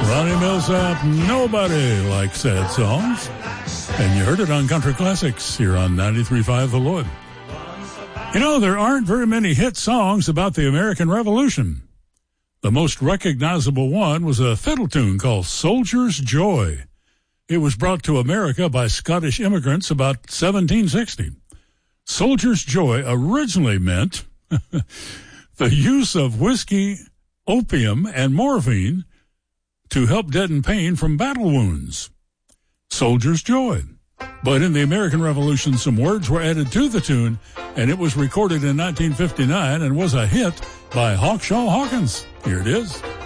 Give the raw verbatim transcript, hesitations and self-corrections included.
Ronnie Millsap, Nobody Likes Sad Songs. And you heard it on Country Classics here on ninety-three point five The Lloyd. You know, there aren't very many hit songs about the American Revolution. The most recognizable one was a fiddle tune called Soldier's Joy. It was brought to America by Scottish immigrants about seventeen sixty. Soldier's Joy originally meant the use of whiskey, opium, and morphine to help deaden pain from battle wounds. Soldier's Joy. But in the American Revolution, some words were added to the tune, and it was recorded in nineteen fifty-nine and was a hit by Hawkshaw Hawkins. Here it is.